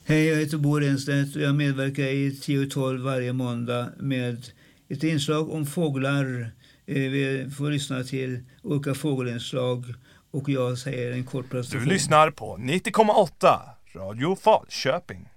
Hej, jag heter Bo Renstedt och jag medverkar i 10-12 varje måndag med ett inslag om fåglar. Vi får lyssna till olika fågelinslag och jag säger en kort presentation. Du lyssnar på 90,8 Radio Falköping.